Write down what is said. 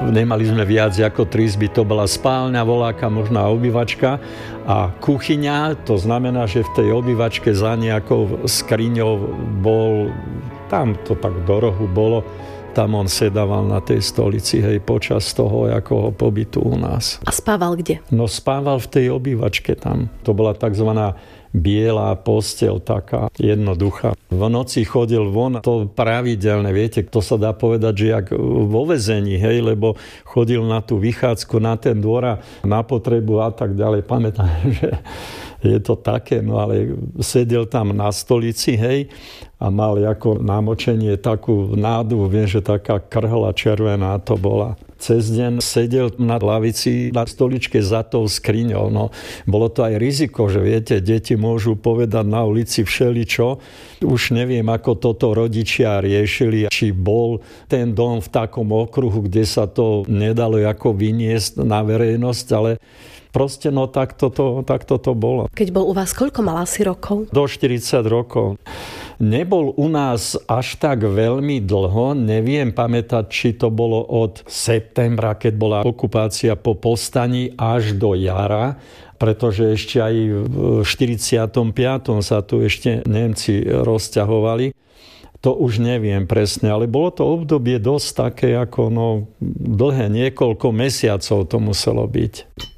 nemali sme viac ako 3 izby, to bola spálňa, voláka, možná obývačka a kuchyňa, to znamená, že v tej obývačke za nejakou skriňou bol, tam to tak do rohu bolo, tam on sedával na tej stolici, hej, počas toho ako pobytu u nás. A spával kde? No spával v tej obývačke tam. To bola takzvaná biela posteľ, taká jednoduchá. V noci chodil von, to pravidelne, viete, to sa dá povedať, že jak vo väzení, hej, lebo chodil na tú vychádzku, na ten dvor a na potrebu a tak ďalej. Pamätám, že je to také, no ale sedel tam na stolici, hej, a mal ako namočenie takú nádobu, viem, že taká krhla červená to bola. Cez deň sedel na lavici na stoličke za tou skriňou. No, bolo to aj riziko, že viete, deti môžu povedať na ulici všeličo. Už neviem, ako toto rodičia riešili, či bol ten dom v takom okruhu, kde sa to nedalo ako vyniesť na verejnosť, ale proste, no takto to bolo. Keď bol u vás, koľko mal asi rokov? Do 40 rokov. Nebol u nás až tak veľmi dlho, neviem pamätať, či to bolo od septembra, keď bola okupácia po povstaní, až do jara, pretože ešte aj v 45. sa tu ešte Nemci rozťahovali. To už neviem presne, ale bolo to obdobie dosť také ako dlhé, niekoľko mesiacov to muselo byť.